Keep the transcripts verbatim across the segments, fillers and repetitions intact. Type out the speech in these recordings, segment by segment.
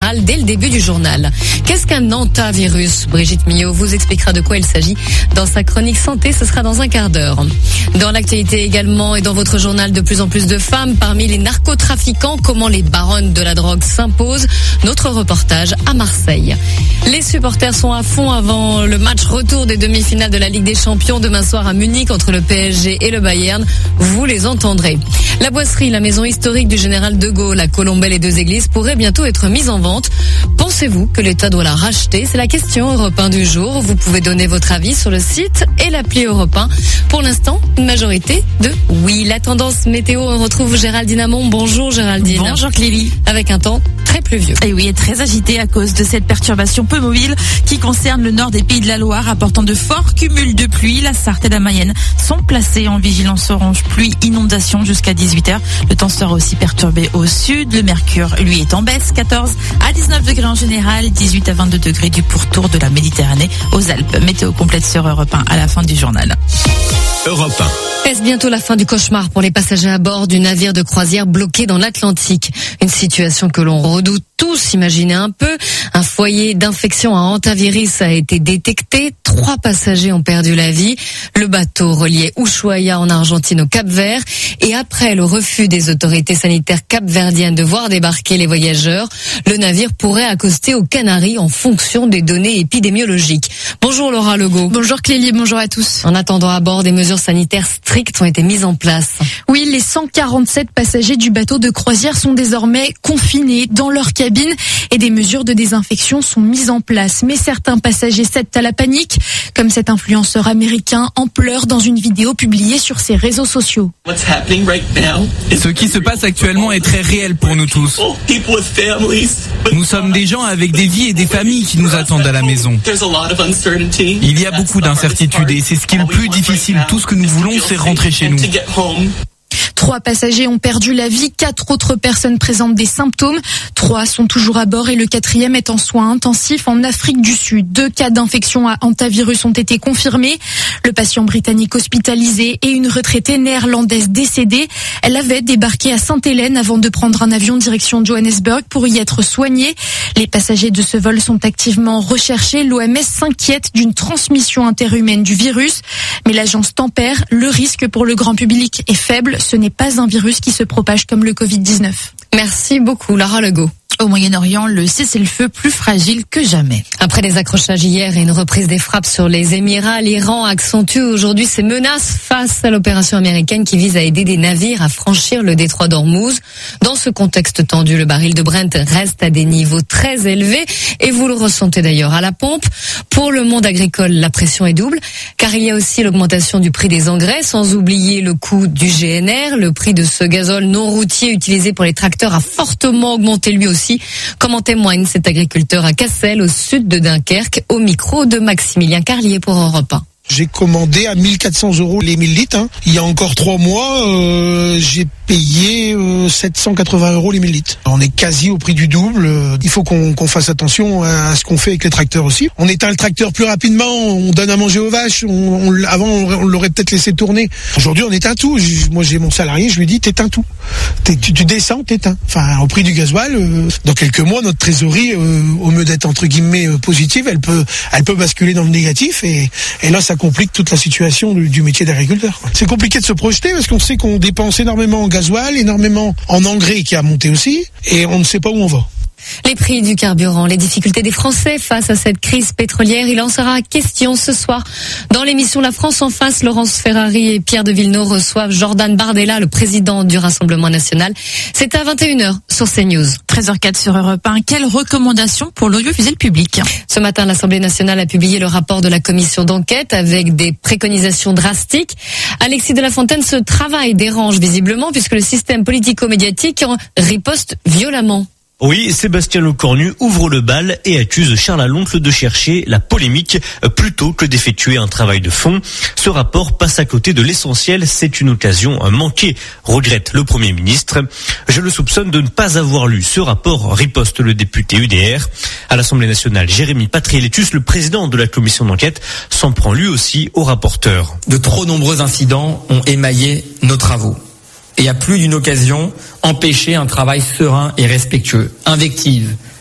générale dès le début du journal. Qu'est-ce qu'un hantavirus ? Brigitte Millot vous expliquera de quoi il s'agit dans sa chronique santé, ce sera dans un quart d'heure. Dans l'actualité également et dans votre journal, de plus en plus de femmes parmi les narcotrafiquants, comment les baronnes de la drogue s'imposent. Notre reportage à Marseille. Les supporters sont à fond avant le match retour des demi-finales de la Ligue des Champions demain soir à Munich entre le P S G et le Bayern. Vous les entendrez. La boisserie, la maison historique du général de Gaulle à Colombelles et Deux Églises pourrait bientôt être mise en vente. Pensez-vous que l'État doit la racheter ? C'est la question Europe un du jour. Vous pouvez donner votre avis sur le site et l'appli Europe un. Pour l'instant, une majorité de oui. La tendance météo, on retrouve Géraldine Amont. Bonjour Géraldine. Bonjour Clélie. Avec un temps très pluvieux. Et oui, très agité à cause de cette perturbation peu mobile qui concerne le nord des Pays de la Loire, apportant de forts cumuls de pluie. La Sarthe et la Mayenne sont placés en vigilance orange pluie inondation jusqu'à dix-huit heures. Le temps sera aussi perturbé au sud. Le mercure, lui, est en baisse, quatorze à dix-neuf degrés en général, dix-huit à vingt-deux degrés du pourtour de la Méditerranée aux Alpes. Météo complète sur Europe un à la fin du journal. Europe un. Est-ce bientôt la fin du cauchemar pour les passagers à bord du navire de croisière bloqué dans l'Atlantique ? Une situation que l'on redoute tous, imaginez un peu. Un foyer d'infection à hantavirus a été détecté. Trois passagers ont perdu la vie. Le bateau reliait Ushuaia en Argentine au Cap-Vert. Et après le refus des autorités sanitaires capverdiennes de voir débarquer les voyageurs, le navire pourrait accoster aux Canaries en fonction des données épidémiologiques. Bonjour Laura Legault. Bonjour Clélie, bonjour à tous. En attendant à bord, des mesures sanitaires strictes ont été mises en place. Oui, les cent quarante-sept passagers du bateau de croisière sont désormais confinés dans leur cabine et des mesures de désinfection sont mises en place. Mais certains passagers cèdent à la panique, comme cet influenceur américain en pleurs dans une vidéo publiée sur ses réseaux sociaux. Ce qui se passe actuellement est très réel pour nous tous. Nous sommes des gens avec des vies et des familles qui nous attendent à la maison. Il y a beaucoup d'incertitudes et c'est ce qui est le plus difficile. Tout ce que nous voulons, c'est rentrer chez nous. Trois passagers ont perdu la vie, quatre autres personnes présentent des symptômes. Trois sont toujours à bord et le quatrième est en soins intensifs en Afrique du Sud. Deux cas d'infection à hantavirus ont été confirmés. Le patient britannique hospitalisé et une retraitée néerlandaise décédée. Elle avait débarqué à Sainte-Hélène avant de prendre un avion direction Johannesburg pour y être soignée. Les passagers de ce vol sont activement recherchés. L'O M S s'inquiète d'une transmission interhumaine du virus. Mais l'agence tempère. Le risque pour le grand public est faible. Ce n'est pas un virus qui se propage comme le covid dix-neuf. Merci beaucoup, Lara Legault. Au Moyen-Orient, le cessez-le-feu plus fragile que jamais. Après des accrochages hier et une reprise des frappes sur les Émirats, l'Iran accentue aujourd'hui ses menaces face à l'opération américaine qui vise à aider des navires à franchir le détroit d'Ormuz. Dans ce contexte tendu, le baril de Brent reste à des niveaux très élevés et vous le ressentez d'ailleurs à la pompe. Pour le monde agricole, la pression est double car il y a aussi l'augmentation du prix des engrais, sans oublier le coût du G N R. Le prix de ce gazole non routier utilisé pour les tracteurs a fortement augmenté lui aussi, comme en témoigne cet agriculteur à Cassel, au sud de Dunkerque, au micro de Maximilien Carlier pour Europe un. J'ai commandé à mille quatre cents euros les mille litres. Hein. Il y a encore trois mois, euh, j'ai payé euh, sept cent quatre-vingts euros les mille litres. On est quasi au prix du double. Il faut qu'on, qu'on fasse attention à ce qu'on fait avec les tracteurs aussi. On éteint le tracteur plus rapidement, on donne à manger aux vaches. On, on, avant, on l'aurait peut-être laissé tourner. Aujourd'hui, on éteint tout. Moi, j'ai mon salarié, je lui dis, t'éteins tout. T'es, tu, tu descends, t'éteins. Enfin, au prix du gasoil, euh, dans quelques mois, notre trésorerie, euh, au lieu d'être entre guillemets euh, positive, elle peut, elle peut basculer dans le négatif. Et, et là, ça complique toute la situation du, du métier d'agriculteur. C'est compliqué de se projeter parce qu'on sait qu'on dépense énormément en gasoil, énormément en engrais qui a monté aussi, et on ne sait pas où on va. Les prix du carburant, les difficultés des Français face à cette crise pétrolière, il en sera question ce soir. Dans l'émission La France en face, Laurence Ferrari et Pierre de Villeneuve reçoivent Jordan Bardella, le président du Rassemblement national. C'est à vingt et une heures sur CNews. treize heures quatre sur Europe un. Quelles recommandations pour l'audiovisuel public ? Ce matin, l'Assemblée nationale a publié le rapport de la commission d'enquête avec des préconisations drastiques. Alexis de la Fontaine, ce travail dérange visiblement puisque le système politico-médiatique riposte violemment. Oui, Sébastien Lecornu ouvre le bal et accuse Charles Aloncle de chercher la polémique plutôt que d'effectuer un travail de fond. Ce rapport passe à côté de l'essentiel, c'est une occasion manquée, regrette le Premier ministre. Je le soupçonne de ne pas avoir lu ce rapport, riposte le député U D R. À l'Assemblée nationale, Jérémy Patriélétus, le président de la commission d'enquête, s'en prend lui aussi au rapporteur. De trop nombreux incidents ont émaillé nos travaux. Et à plus d'une occasion, empêcher un travail serein et respectueux. Invectives,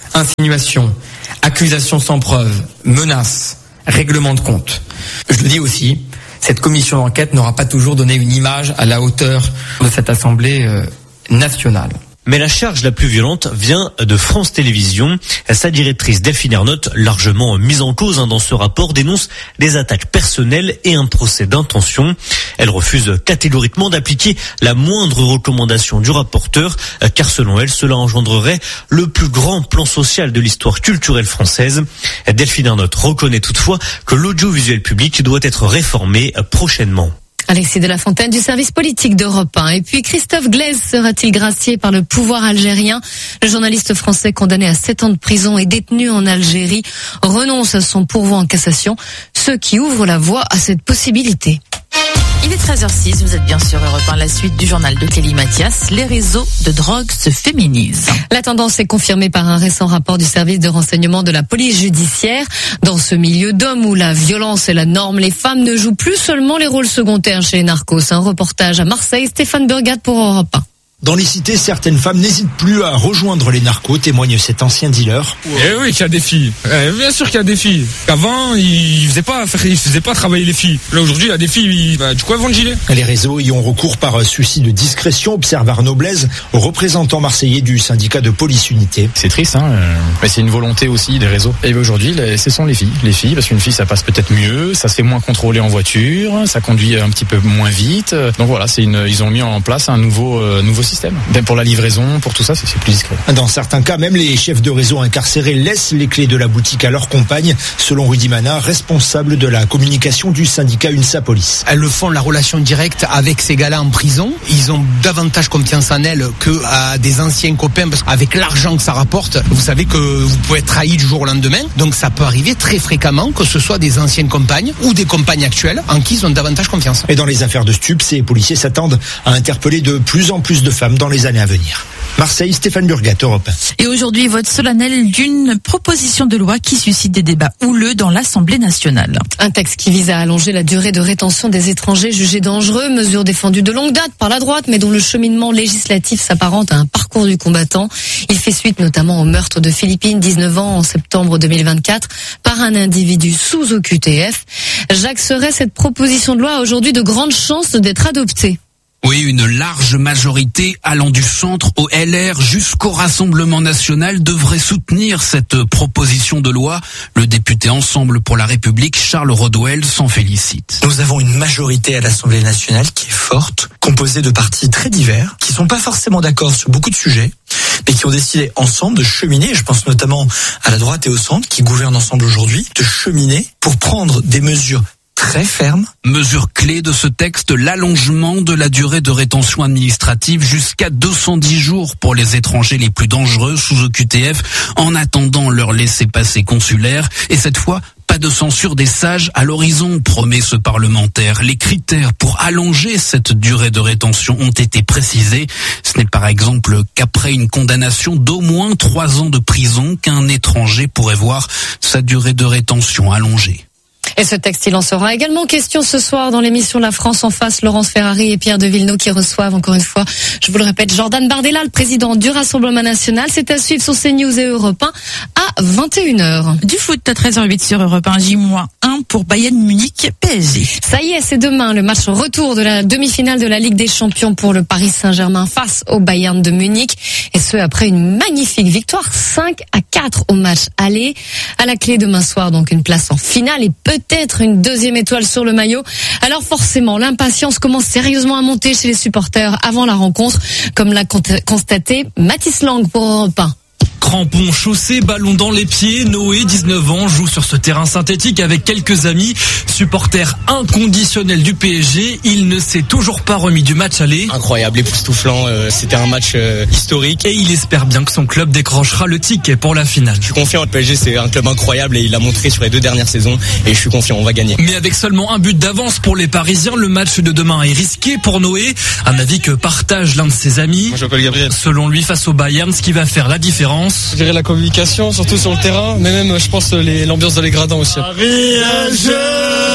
Insinuations, accusations sans preuve, menaces, règlement de compte. Je le dis aussi, cette commission d'enquête n'aura pas toujours donné une image à la hauteur de cette Assemblée euh, nationale. Mais la charge la plus violente vient de France Télévisions. Sa directrice Delphine Ernotte, largement mise en cause dans ce rapport, dénonce des attaques personnelles et un procès d'intention. Elle refuse catégoriquement d'appliquer la moindre recommandation du rapporteur, car selon elle, cela engendrerait le plus grand plan social de l'histoire culturelle française. Delphine Ernotte reconnaît toutefois que l'audiovisuel public doit être réformé prochainement. Alexis de la Fontaine du service politique d'Europe un. Et puis Christophe Glaise sera-t-il gracié par le pouvoir algérien? Le journaliste français condamné à sept ans de prison et détenu en Algérie renonce à son pourvoi en cassation, ce qui ouvre la voie à cette possibilité. Il est treize heures six, vous êtes bien sûr Europe un, la suite du journal de Kelly Mathias. Les réseaux de drogue se féminisent. La tendance est confirmée par un récent rapport du service de renseignement de la police judiciaire. Dans ce milieu d'hommes où la violence est la norme, les femmes ne jouent plus seulement les rôles secondaires chez les narcos. Un reportage à Marseille, Stéphane Burgat pour Europe un. Dans les cités, certaines femmes n'hésitent plus à rejoindre les narcos, témoigne cet ancien dealer. Eh oui, qu'il y a des filles. Eh, bien sûr qu'il y a des filles. Avant, ils faisaient pas, ils faisaient pas travailler les filles. Là, aujourd'hui, il y a des filles, ils, bah, du coup, elles vendent le gilet. Les réseaux y ont recours par souci de discrétion, observe Arnaud Blaise, représentant marseillais du syndicat de police unité. C'est triste, hein, mais c'est une volonté aussi des réseaux. Et aujourd'hui, ce sont les filles. Les filles, parce qu'une fille, ça passe peut-être mieux, ça se fait moins contrôler en voiture, ça conduit un petit peu moins vite. Donc voilà, c'est une, ils ont mis en place un nouveau, euh, nouveau système. Même pour la livraison, pour tout ça, c'est, c'est plus discret. Dans certains cas, même les chefs de réseau incarcérés laissent les clés de la boutique à leur compagne, selon Rudy Mana, responsable de la communication du syndicat UNSA Police. Elles le font la relation directe avec ces gars-là en prison. Ils ont davantage confiance en elles que à des anciens copains, parce qu'avec l'argent que ça rapporte, vous savez que vous pouvez être trahi du jour au lendemain. Donc ça peut arriver très fréquemment que ce soit des anciennes compagnes ou des compagnes actuelles en qui ils ont davantage confiance. Et dans les affaires de stupes, ces policiers s'attendent à interpeller de plus en plus de femmes dans les années à venir. Marseille, Stéphane Burgat, Europe un. Et aujourd'hui, vote solennel d'une proposition de loi qui suscite des débats houleux dans l'Assemblée nationale. Un texte qui vise à allonger la durée de rétention des étrangers jugés dangereux, mesure défendue de longue date par la droite, mais dont le cheminement législatif s'apparente à un parcours du combattant. Il fait suite notamment au meurtre de Philippine, dix-neuf ans, en septembre deux mille vingt-quatre, par un individu sous O Q T F. Jacques Serret, cette proposition de loi a aujourd'hui de grandes chances d'être adoptée. Oui, une large majorité allant du centre au L R jusqu'au Rassemblement national devrait soutenir cette proposition de loi. Le député Ensemble pour la République, Charles Rodwell, s'en félicite. Nous avons une majorité à l'Assemblée nationale qui est forte, composée de partis très divers, qui sont pas forcément d'accord sur beaucoup de sujets, mais qui ont décidé ensemble de cheminer, je pense notamment à la droite et au centre, qui gouvernent ensemble aujourd'hui, de cheminer pour prendre des mesures très ferme. Mesure clé de ce texte, l'allongement de la durée de rétention administrative jusqu'à deux cent dix jours pour les étrangers les plus dangereux sous O Q T F en attendant leur laissez-passer consulaire. Et cette fois, pas de censure des sages à l'horizon, promet ce parlementaire. Les critères pour allonger cette durée de rétention ont été précisés. Ce n'est par exemple qu'après une condamnation d'au moins trois ans de prison qu'un étranger pourrait voir sa durée de rétention allongée. Et ce texte, il en sera également question ce soir dans l'émission La France en face. Laurence Ferrari et Pierre de Villeneuve qui reçoivent encore une fois, je vous le répète, Jordan Bardella, le président du Rassemblement national. C'est à suivre sur CNews et Europe un à vingt et une heures. Du foot à treize heures huit sur Europe un, J un pour Bayern Munich P S G. Ça y est, c'est demain le match retour de la demi-finale de la Ligue des Champions pour le Paris Saint-Germain face au Bayern de Munich. Et ce, après une magnifique victoire cinq à quatre au match aller. À la clé demain soir, donc une place en finale et peut-être une deuxième étoile sur le maillot. Alors forcément, l'impatience commence sérieusement à monter chez les supporters avant la rencontre, comme l'a constaté Mathis Lang pour Europe un. Crampons, chaussés, ballon dans les pieds, Noé, dix-neuf ans, joue sur ce terrain synthétique avec quelques amis. Supporter inconditionnel du P S G, il ne s'est toujours pas remis du match aller. Incroyable, époustouflant, euh, c'était un match euh, historique. Et il espère bien que son club décrochera le ticket pour la finale. Je suis confiant, le P S G c'est un club incroyable et il l'a montré sur les deux dernières saisons et je suis confiant, on va gagner. Mais avec seulement un but d'avance pour les Parisiens, le match de demain est risqué pour Noé. Un avis que partage l'un de ses amis. Moi je m'appelle Gabriel. Selon lui, face au Bayern, ce qui va faire la différence, je dirais la communication, surtout sur le terrain, mais même, je pense, les, l'ambiance dans les gradins aussi. Paris, un jeu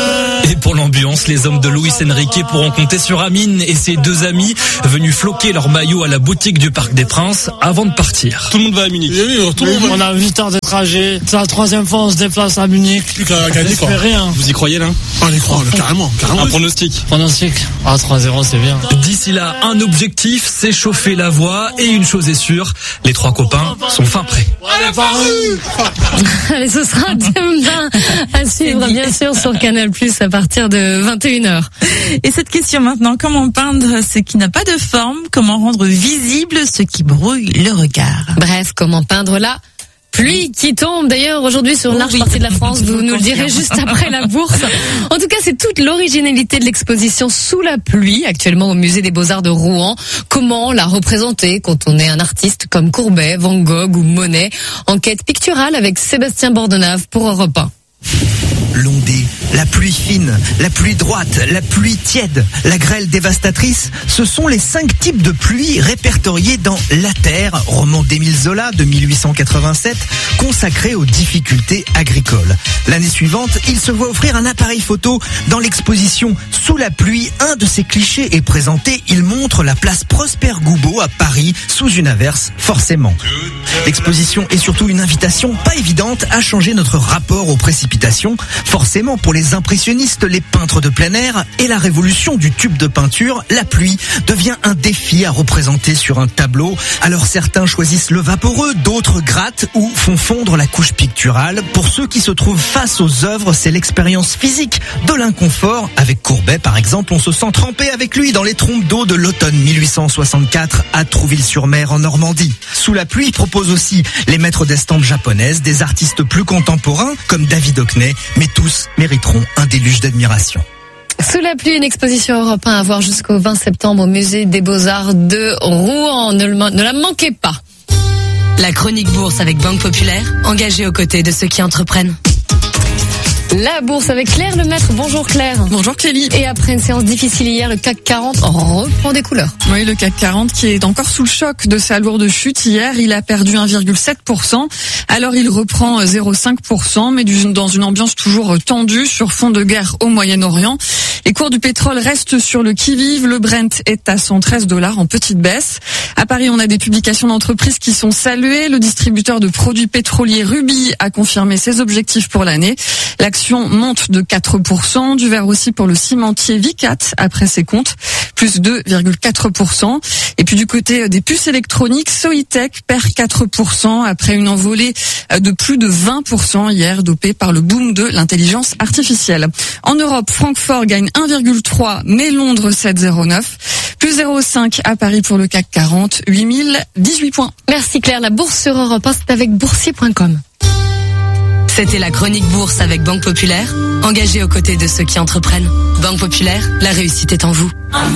Et pour l'ambiance, les hommes de Luis Enrique pourront compter sur Amine et ses deux amis venus floquer leur maillot à la boutique du Parc des Princes avant de partir. Tout le monde va à Munich. Oui, tout le monde. On a huit heures de trajet. C'est la troisième fois on se déplace à Munich. Plus qu'à gagner quoi. Rien. Vous y croyez là? On y croit, carrément, carrément. Un pronostic. Pronostic. Ah, trois zéro, c'est bien. D'ici là, un objectif, s'échauffer la voix. Et une chose est sûre, les trois copains sont fin prêts. Allez, ce sera demain à suivre, bien sûr, sur Canal plus, à partir de vingt et une heures. Et cette question maintenant, comment peindre ce qui n'a pas de forme? Comment rendre visible ce qui brouille le regard? Bref, comment peindre la pluie qui tombe d'ailleurs aujourd'hui sur une large oui. partie de la France, vous nous le direz juste après la bourse. En tout cas, c'est toute l'originalité de l'exposition Sous la pluie, actuellement au musée des Beaux-Arts de Rouen. Comment la représenter quand on est un artiste comme Courbet, Van Gogh ou Monet? Enquête picturale avec Sébastien Bordenave pour Europe un. L'ondée, la pluie fine, la pluie droite, la pluie tiède, la grêle dévastatrice, ce sont les cinq types de pluie répertoriés dans La Terre, roman d'Émile Zola de mille huit cent quatre-vingt-sept, consacré aux difficultés agricoles. L'année suivante, il se voit offrir un appareil photo dans l'exposition Sous la pluie. Un de ses clichés est présenté, il montre la place Prosper Goubeau à Paris sous une averse, forcément. L'exposition est surtout une invitation pas évidente à changer notre rapport aux précipitations. Forcément, pour les impressionnistes, les peintres de plein air et la révolution du tube de peinture, la pluie devient un défi à représenter sur un tableau. Alors certains choisissent le vaporeux, d'autres grattent ou font fondre la couche picturale. Pour ceux qui se trouvent face aux œuvres, c'est l'expérience physique de l'inconfort. Avec Courbet, par exemple, on se sent trempé avec lui dans les trompes d'eau de l'automne mille huit cent soixante-quatre à Trouville-sur-Mer en Normandie. Sous la pluie propose aussi les maîtres d'estampes japonaises, des artistes plus contemporains comme David Hockney, mais tous mériteront un déluge d'admiration. Sous la pluie, une exposition Europe un à voir jusqu'au vingt septembre au musée des Beaux-Arts de Rouen. Ne, le, ne la manquez pas. La chronique bourse avec Banque Populaire, engagée aux côtés de ceux qui entreprennent. La bourse avec Claire Lemaître. Bonjour Claire. Bonjour Clélie. Et après une séance difficile hier, le C A C quarante reprend des couleurs. Oui, le C A C quarante qui est encore sous le choc de sa lourde chute hier. Il a perdu un virgule sept pour cent. Alors il reprend zéro virgule cinq pour cent, mais dans une ambiance toujours tendue sur fond de guerre au Moyen-Orient. Les cours du pétrole restent sur le qui-vive. Le Brent est à cent treize dollars en petite baisse. À Paris, on a des publications d'entreprises qui sont saluées. Le distributeur de produits pétroliers Ruby a confirmé ses objectifs pour l'année. L'action monte de quatre pour cent, du vert aussi pour le cimentier Vicat après ses comptes, plus deux virgule quatre pour cent. Et puis du côté des puces électroniques, Soitec perd quatre pour cent après une envolée de plus de vingt pour cent hier, dopée par le boom de l'intelligence artificielle. En Europe, Francfort gagne un virgule trois, mais Londres sept virgule zéro neuf, plus zéro virgule cinq à Paris pour le C A C quarante, huit mille dix-huit points. Merci Claire, la bourse sur Europe un, c'est avec boursier point com. C'était la chronique bourse avec Banque Populaire, engagée aux côtés de ceux qui entreprennent. Banque Populaire, la réussite est en vous.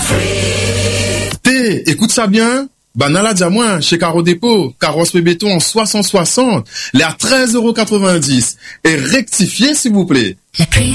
Té, écoute ça bien. Banala Diamant, chez Caro Dépôt, carrosse béton en soixante soixante, les à treize euros quatre-vingt-dix. Et rectifiez s'il vous plaît. La pluie